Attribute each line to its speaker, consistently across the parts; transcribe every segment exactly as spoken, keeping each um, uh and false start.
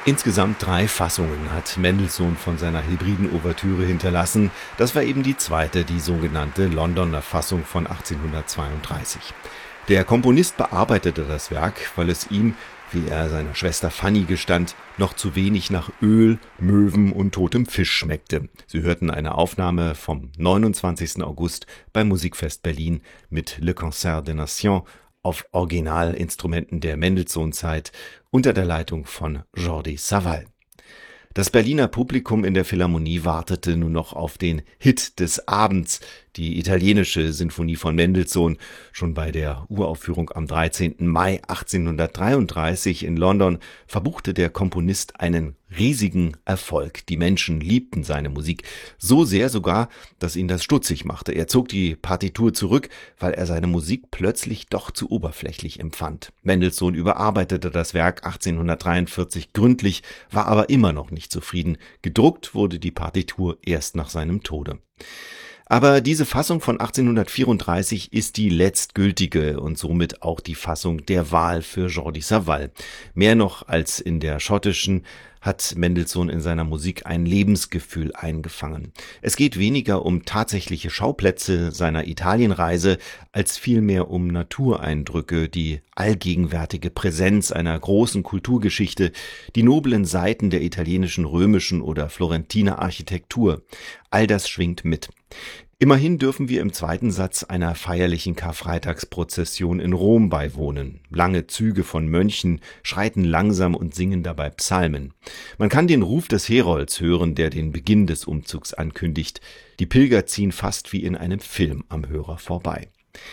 Speaker 1: Insgesamt drei Fassungen hat Mendelssohn von seiner hybriden Ouvertüre hinterlassen. Das war eben die zweite, die sogenannte Londoner Fassung von achtzehnhundertzweiunddreißig. Der Komponist bearbeitete das Werk, weil es ihm, wie er seiner Schwester Fanny gestand, noch zu wenig nach Öl, Möwen und totem Fisch schmeckte. Sie hörten eine Aufnahme vom neunundzwanzigsten August beim Musikfest Berlin mit Le Concert des Nations auf Originalinstrumenten der Mendelssohn-Zeit unter der Leitung von Jordi Savall. Das Berliner Publikum in der Philharmonie wartete nur noch auf den Hit des Abends, die italienische Sinfonie von Mendelssohn. Schon bei der Uraufführung am dreizehnten Mai achtzehnhundertdreiunddreißig in London verbuchte der Komponist einen riesigen Erfolg. Die Menschen liebten seine Musik, so sehr sogar, dass ihn das stutzig machte. Er zog die Partitur zurück, weil er seine Musik plötzlich doch zu oberflächlich empfand. Mendelssohn überarbeitete das Werk achtzehnhundertdreiundvierzig gründlich, war aber immer noch nicht zufrieden. Gedruckt wurde die Partitur erst nach seinem Tode. Aber diese Fassung von achtzehnhundertvierunddreißig ist die letztgültige und somit auch die Fassung der Wahl für Jordi Savall. Mehr noch als in der schottischen hat Mendelssohn in seiner Musik ein Lebensgefühl eingefangen. Es geht weniger um tatsächliche Schauplätze seiner Italienreise, als vielmehr um Natureindrücke, die allgegenwärtige Präsenz einer großen Kulturgeschichte, die noblen Seiten der italienischen, römischen oder florentiner Architektur. All das schwingt mit. Immerhin dürfen wir im zweiten Satz einer feierlichen Karfreitagsprozession in Rom beiwohnen. Lange Züge von Mönchen schreiten langsam und singen dabei Psalmen. Man kann den Ruf des Herolds hören, der den Beginn des Umzugs ankündigt. Die Pilger ziehen fast wie in einem Film am Hörer vorbei.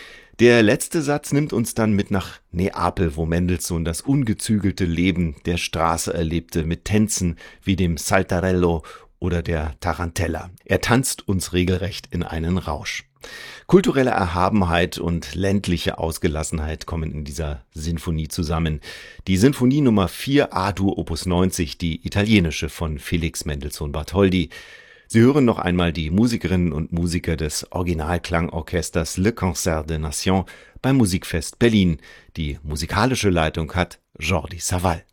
Speaker 1: Der letzte Satz nimmt uns dann mit nach Neapel, wo Mendelssohn das ungezügelte Leben der Straße erlebte, mit Tänzen wie dem Saltarello oder der Tarantella. Er tanzt uns regelrecht in einen Rausch. Kulturelle Erhabenheit und ländliche Ausgelassenheit kommen in dieser Sinfonie zusammen. Die Sinfonie Nummer vier A-Dur Opus neunzig, die italienische von Felix Mendelssohn Bartholdy. Sie hören noch einmal die Musikerinnen und Musiker des Originalklangorchesters Le Concert des Nations beim Musikfest Berlin. Die musikalische Leitung hat Jordi Savall.